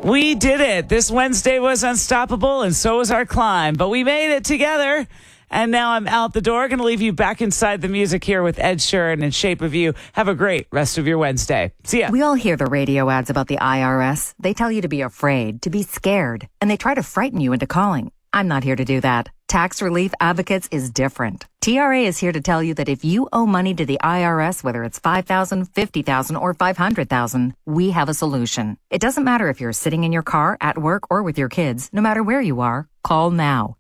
We did it. This Wednesday was unstoppable, and so was our climb. But we made it together. And now I'm out the door. Going to leave you back inside the music here with Ed Sheeran and Shape of You. Have a great rest of your Wednesday. See ya. We all hear the radio ads about the IRS. They tell you to be afraid, to be scared, and they try to frighten you into calling. I'm not here to do that. Tax Relief Advocates is different. TRA is here to tell you that if you owe money to the IRS, whether it's $5,000, $50,000, or $500,000, we have a solution. It doesn't matter if you're sitting in your car, at work, or with your kids. No matter where you are, call now.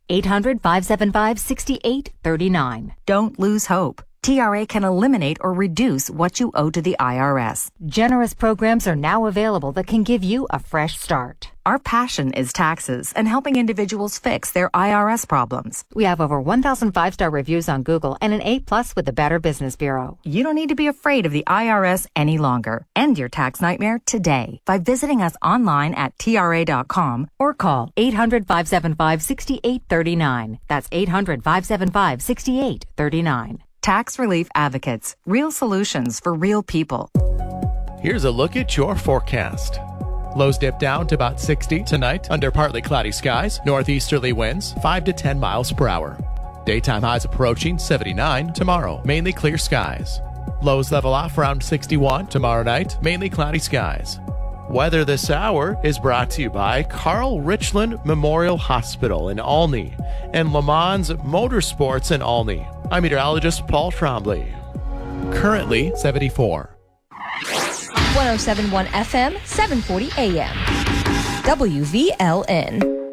800-575-6839. Don't lose hope. TRA can eliminate or reduce what you owe to the IRS. Generous programs are now available that can give you a fresh start. Our passion is taxes and helping individuals fix their IRS problems. We have over 1,000 5-star reviews on Google and an A+ with the Better Business Bureau. You don't need to be afraid of the IRS any longer. End your tax nightmare today by visiting us online at TRA.com or call 800-575-6839. That's 800-575-6839. Tax Relief Advocates. Real solutions for real people. Here's a look at your forecast. Lows dip down to about 60 tonight under partly cloudy skies. Northeasterly winds 5 to 10 miles per hour. Daytime highs approaching 79 tomorrow. Mainly clear skies. Lows level off around 61 tomorrow night. Mainly cloudy skies. Weather this hour is brought to you by Carl Richland Memorial Hospital in Olney and Le Mans Motorsports in Olney. I'm meteorologist Paul Trombley. Currently 74. 107.1 FM, 740 AM. WVLN.